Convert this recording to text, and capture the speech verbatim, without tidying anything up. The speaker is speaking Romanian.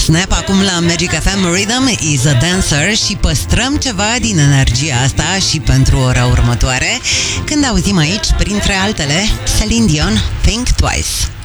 Snap acum la Magic F M. Rhythm is a Dancer și păstrăm ceva din energia asta și pentru ora următoare, când auzim aici, printre altele, Celine Dion, Think Twice.